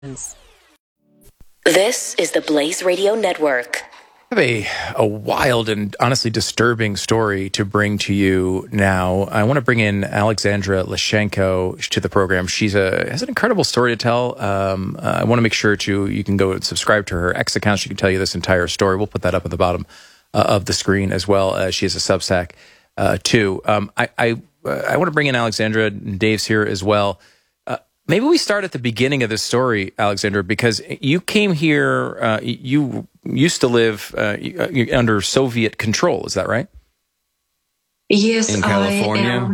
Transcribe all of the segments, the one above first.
This is the Blaze Radio Network. I have a wild and honestly disturbing story to bring to you now. I want to bring in Alexandra Lashenko to the program. She has an incredible story to tell. I want to make sure you can go and subscribe to her X account. She can tell you this entire story. We'll put that up at the bottom of the screen as well. She has a Substack too. I want to bring in Alexandra, and Dave's here as well. Maybe we start at the beginning of this story, Alexandra, because you came here, you used to live under Soviet control. Is that right? Yes, in California.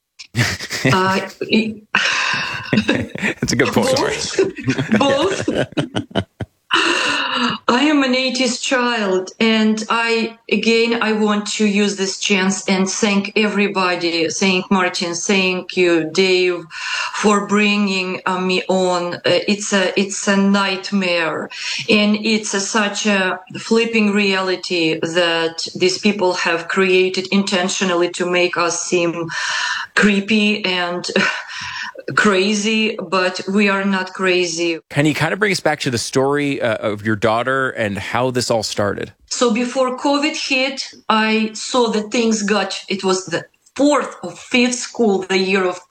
That's a good point. Both. I am an 80s child, and I want to use this chance and thank everybody, thank Martin, thank you, Dave, for bringing me on. It's a nightmare, and it's such a flipping reality that these people have created intentionally to make us seem creepy and crazy, but we are not crazy. Can you kind of bring us back to the story of your daughter and how this all started? So before COVID hit, I saw that things it was the 4th or 5th school, the year of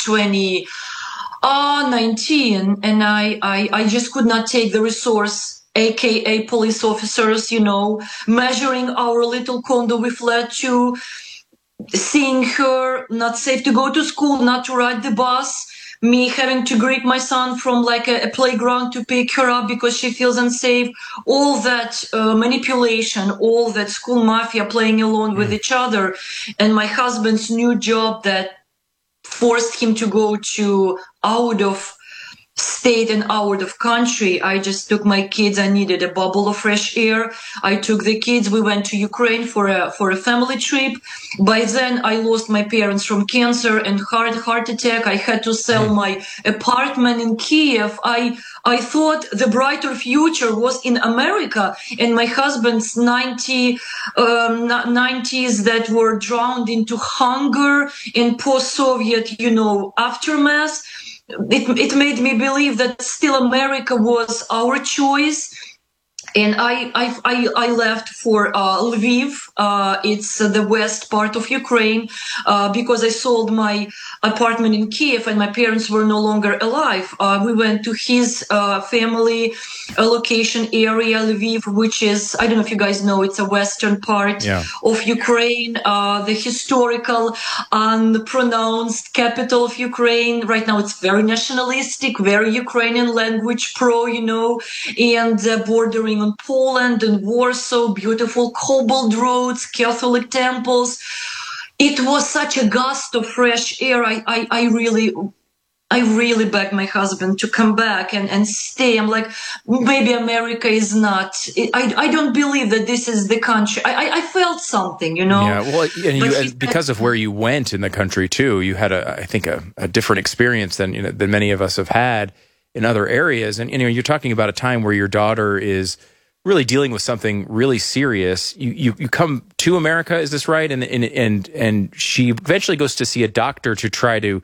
2019, and I just could not take the resource, aka police officers, measuring our little condo we fled to, seeing her not safe to go to school, not to ride the bus, me having to grip my son from like a playground to pick her up because she feels unsafe, all that manipulation, all that school mafia playing along with each other, and my husband's new job that forced him to go out of state and out of country. I just took my kids. I needed a bubble of fresh air. I took the kids. We went to Ukraine for a family trip. By then, I lost my parents from cancer and heart attack. I had to sell my apartment in Kiev. I thought the brighter future was in America, and my husband's 90s that were drowned into hunger in post-Soviet, aftermath. It made me believe that still America was our choice. And I left for Lviv. It's the west part of Ukraine, because I sold my apartment in Kiev and my parents were no longer alive. We went to his family location area, Lviv, which is, I don't know if you guys know, it's a western part of Ukraine, the historical, unpronounced capital of Ukraine. Right now it's very nationalistic, very Ukrainian language and bordering on Poland and Warsaw, beautiful cobbled roads, Catholic temples. It was such a gust of fresh air. I really begged my husband to come back and stay. I'm like, maybe America is not, I don't believe that this is the country. I felt something, Yeah, well, and because of where you went in the country too, you had I think a different experience than many of us have had in other areas. And you're talking about a time where your daughter is really dealing with something really serious. You come to America, is this right? And she eventually goes to see a doctor to try to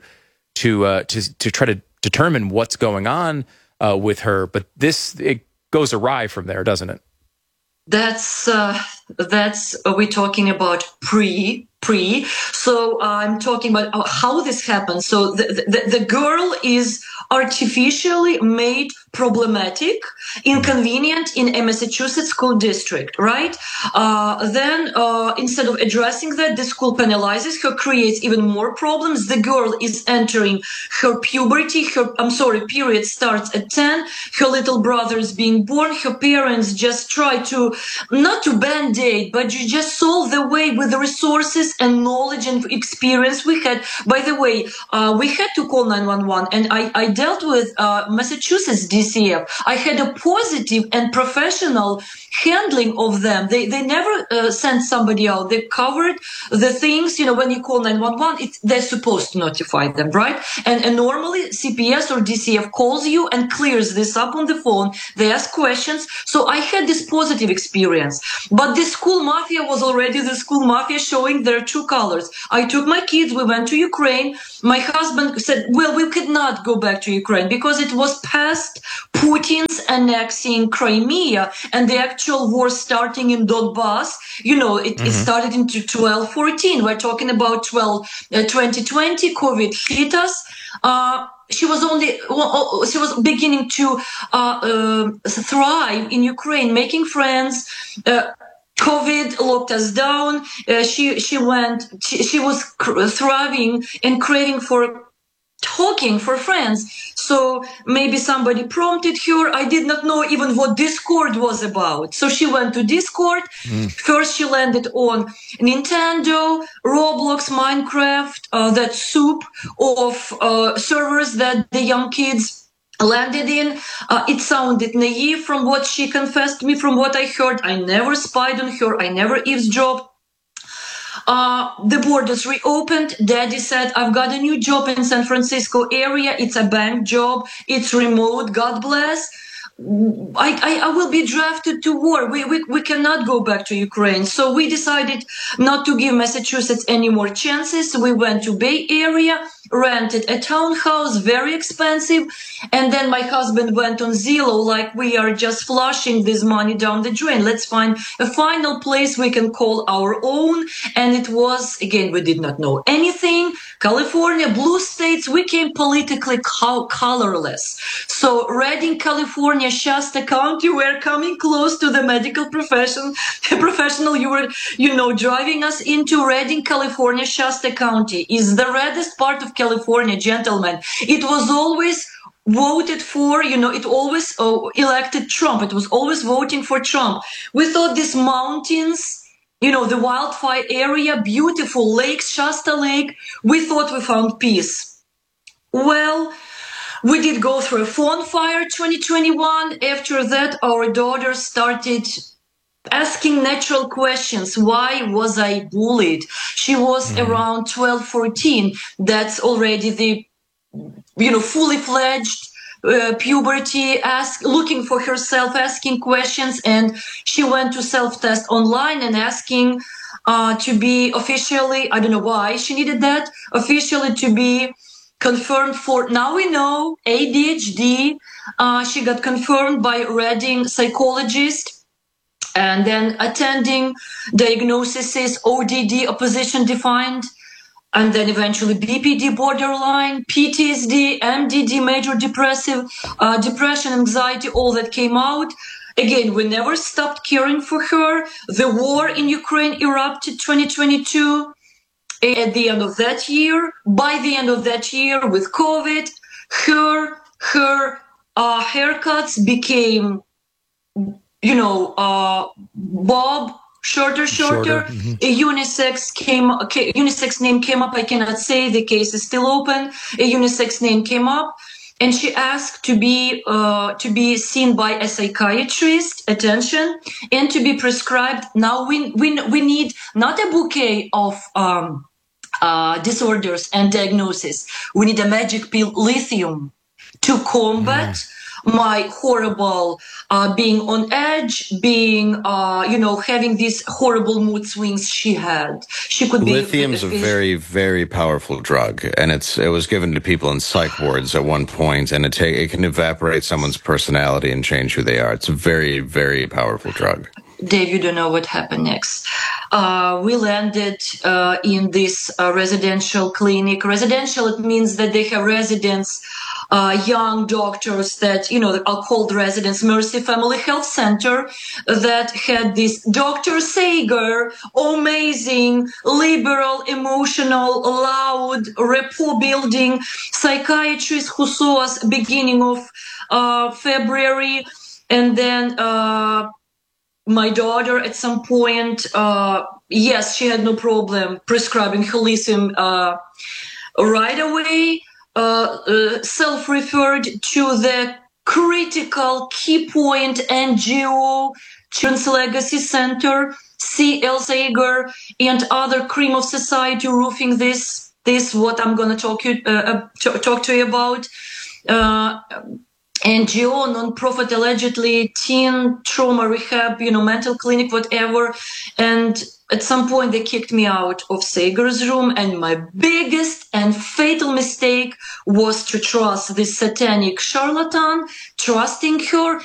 determine what's going on with her. But it goes awry from there, doesn't it? That's we're talking about pre. So I'm talking about how this happens. So the girl is artificially made problematic, inconvenient in a Massachusetts school district, right? Then instead of addressing that, the school penalizes her, creates even more problems. The girl is entering her puberty. Period starts at 10. Her little brother is being born. Her parents just try to, not to band-aid, but you just solve the way with the resources and knowledge and experience we had. By the way, we had to call 911, and I dealt with Massachusetts DCF. I had a positive and professional handling of them. They never sent somebody out. They covered the things, when you call 911, they're supposed to notify them, right? And normally CPS or DCF calls you and clears this up on the phone. They ask questions. So I had this positive experience. But the the school mafia was already the school mafia showing their true colors. I took my kids, we went to Ukraine. My husband said, well, we could not go back to Ukraine because it was past Putin's annexing Crimea and the actual war starting in Donbass. It started in 12-14. We're talking about 2020, COVID hit us. She was beginning to thrive in Ukraine, making friends. COVID locked us down. She was thriving and craving for talking for friends. So maybe somebody prompted her. I did not know even what Discord was about. So she went to Discord. First, she landed on Nintendo, Roblox, Minecraft, that soup of servers that the young kids landed in. It sounded naive from what she confessed to me, from what I heard. I never spied on her. I never eavesdropped. The borders reopened. Daddy said, I've got a new job in San Francisco area. It's a bank job. It's remote. God bless. I will be drafted to war. We cannot go back to Ukraine. So we decided not to give Massachusetts any more chances. We went to Bay Area, rented a townhouse, very expensive. And then my husband went on Zillow, like we are just flushing this money down the drain. Let's find a final place we can call our own. And it was, again, we did not know anything. California, blue states, we came politically colorless. So Redding, California, Shasta County, we're coming close to the medical profession. The professional you were, driving us into Redding, California, Shasta County is the reddest part of California, gentlemen. It was always voted for, it always elected Trump. It was always voting for Trump. We thought these mountains, the wildfire area, beautiful lakes, Shasta Lake, we thought we found peace. Well, we did go through a phone fire 2021. After that, our daughter started asking natural questions. Why was I bullied? She was around 12, 14. That's already the, fully fledged puberty, looking for herself, asking questions. And she went to self-test online and asking to be officially, I don't know why she needed that, officially to be confirmed for, now we know, ADHD. She got confirmed by Redding psychologist, and then attending diagnoses, ODD, opposition defined, and then eventually BPD, borderline, PTSD, MDD, major depressive, depression, anxiety, all that came out. Again, we never stopped caring for her. The war in Ukraine erupted 2022. At the end of that year, by the end of that year with COVID, her haircuts became, bob, shorter. A unisex name came up. I cannot say, the case is still open. A unisex name came up, and she asked to be seen by a psychiatrist, attention, and to be prescribed. Now we need not a bouquet of disorders and diagnosis. We need a magic pill, lithium, to combat my horrible being on edge, being having these horrible mood swings she had. She could be. Lithium's a very, very powerful drug, and it was given to people in psych wards at one point, and it can evaporate someone's personality and change who they are. It's a very, very powerful drug. Dave, you don't know what happened next. We landed in this residential clinic. Residential, it means that they have residents, young doctors that, are called residents, Mercy Family Health Center, that had this Dr. Sager, amazing, liberal, emotional, loud, rapport building psychiatrist who saw us beginning of February. And then my daughter at some point, yes, she had no problem prescribing her lithium right away, self-referred to the critical key point NGO, Children's Legacy Center, C.L. Sager, and other cream of society roofing this what I'm going to talk to you about. NGO, non-profit, allegedly teen trauma rehab, mental clinic, whatever. And at some point they kicked me out of Sager's room. And my biggest and fatal mistake was to trust this satanic charlatan, trusting her.